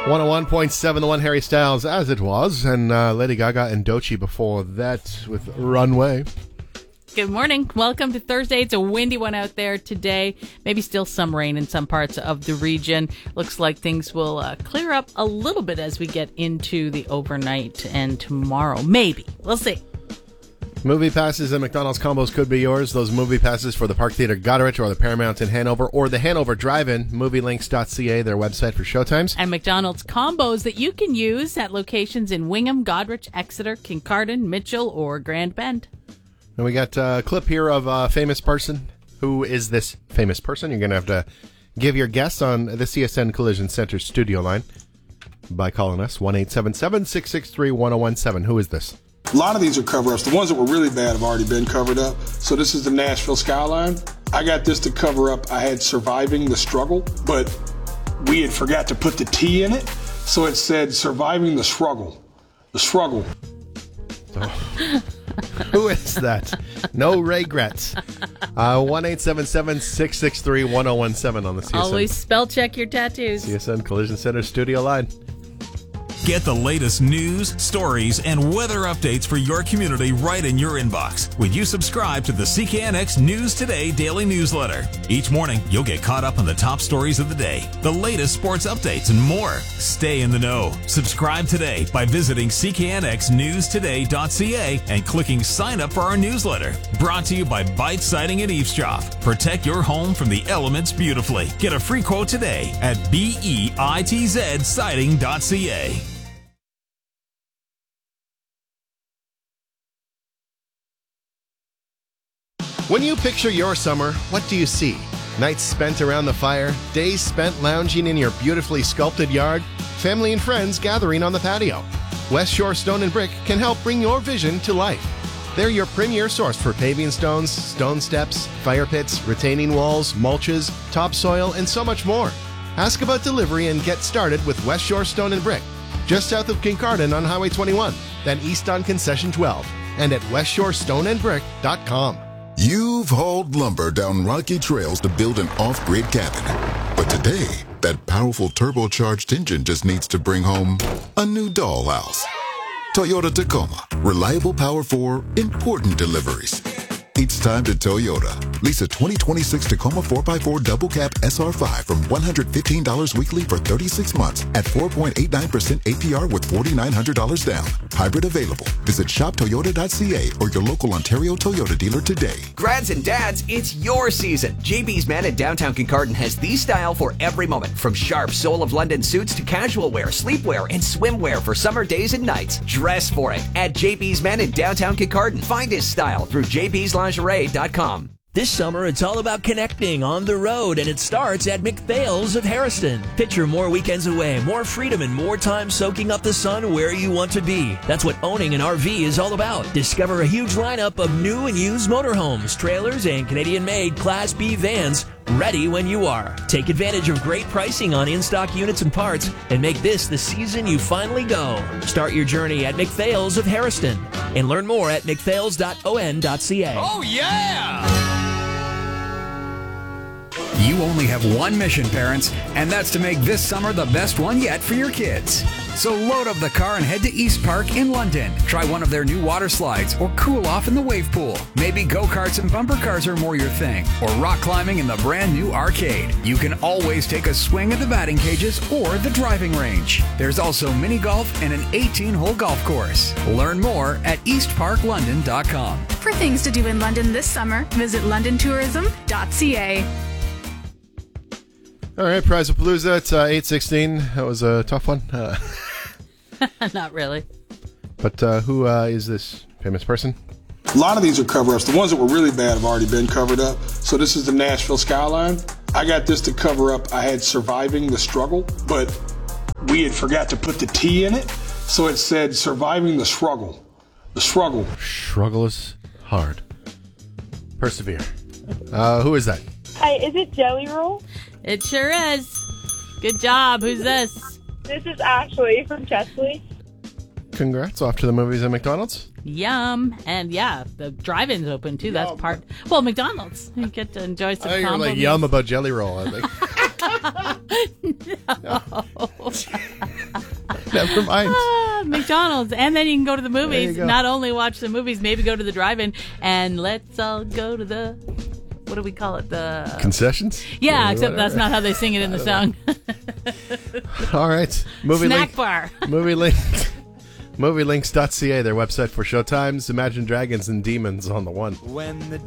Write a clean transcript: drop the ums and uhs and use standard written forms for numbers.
101.7, the one Harry Styles, as it was, and Lady Gaga and Doechii before that with Runway. Good morning. Welcome to Thursday. It's a windy one out there today. Maybe still some rain in some parts of the region. Looks like things will clear up a little bit as we get into the overnight and tomorrow. Maybe. We'll see. Movie passes and McDonald's combos could be yours. Those movie passes for the Park Theatre Goderich or the Paramount in Hanover or the Hanover Drive-In, movielinks.ca, their website for showtimes. And McDonald's combos that you can use at locations in Wingham, Goderich, Exeter, Kincardine, Mitchell, or Grand Bend. And we got a clip here of a famous person. Who is this famous person? You're going to have to give your guess on the CSN Collision Center studio line by calling us, 1-877-663-1017. Who is this? A lot of these are cover-ups. The ones that were really bad have already been covered up. So this is the Nashville Skyline. I got this to cover up. I had Surviving the Struggle, but we had forgot to put the T in it. So it said Surviving the Struggle. The Struggle. Oh. Who is that? No regrets. 1-877-663-1017 on the CSN. Always spell check your tattoos. CSN Collision Center studio line. Get the latest news, stories, and weather updates for your community right in your inbox when you subscribe to the CKNX News Today daily newsletter. Each morning, you'll get caught up on the top stories of the day, the latest sports updates, and more. Stay in the know. Subscribe today by visiting cknxnewstoday.ca and clicking sign up for our newsletter. Brought to you by Bite Siding and Eavesdrop. Protect your home from the elements beautifully. Get a free quote today at BEITZsiding.ca. When you picture your summer, what do you see? Nights spent around the fire, days spent lounging in your beautifully sculpted yard, family and friends gathering on the patio. West Shore Stone and Brick can help bring your vision to life. They're your premier source for paving stones, stone steps, fire pits, retaining walls, mulches, topsoil, and so much more. Ask about delivery and get started with West Shore Stone and Brick, just south of Kincardine on Highway 21, then east on Concession 12, and at westshorestoneandbrick.com. You've hauled lumber down rocky trails to build an off-grid cabin. But today, that powerful turbocharged engine just needs to bring home a new dollhouse. Toyota Tacoma. Reliable power for important deliveries. It's time to Toyota. Lease a 2026 Tacoma 4x4 double cab SR5 from $115 weekly for 36 months at 4.89% APR with $4,900 down. Hybrid available. Visit shoptoyota.ca or your local Ontario Toyota dealer today. Grads and dads, it's your season. JB's Man in downtown Kincardine has the style for every moment. From sharp Soul of London suits to casual wear, sleepwear, and swimwear for summer days and nights. Dress for it at JB's Man in downtown Kincardine. Find his style through jbslingerie.com. This summer, it's all about connecting on the road, and it starts at McPhail's of Harrison. Picture more weekends away, more freedom, and more time soaking up the sun where you want to be. That's what owning an RV is all about. Discover a huge lineup of new and used motorhomes, trailers, and Canadian-made Class B vans ready when you are. Take advantage of great pricing on in-stock units and parts and make this the season you finally go. Start your journey at McPhail's of Harrison and learn more at mcphails.on.ca. Oh, yeah! You only have one mission, parents, and that's to make this summer the best one yet for your kids. So load up the car and head to East Park in London. Try one of their new water slides or cool off in the wave pool. Maybe go-karts and bumper cars are more your thing, or rock climbing in the brand new arcade. You can always take a swing at the batting cages or the driving range. There's also mini golf and an 18-hole golf course. Learn more at eastparklondon.com. For things to do in London this summer, visit londontourism.ca. All right, Prizapalooza, it's 8:16. That was a tough one. Not really. But who is this famous person? A lot of these are cover-ups. The ones that were really bad have already been covered up. So this is the Nashville Skyline. I got this to cover up. I had Surviving the Struggle, but we had forgot to put the T in it. So it said Surviving the Struggle. The Struggle. Struggle is hard. Persevere. Who is that? Hi, is it Jelly Roll? It sure is. Good job. Who's this? This is Ashley from Chesley. Congrats. Off to the movies at McDonald's. Yum. And yeah, the drive-in's open too. That's part. Well, McDonald's. You get to enjoy some I combo like meals. yum about Jelly Roll, I think. No. Never mind. McDonald's. And then you can go to the movies. go. Not only watch the movies, maybe go to the drive-in. And let's all go to the, what do we call it? The concessions? Yeah, Or except whatever. that's not how they sing it in the song. All right. Movie Snack link. bar. Movie link. Movielinks.ca, their website for showtimes. Imagine Dragons and Demons on the one. When the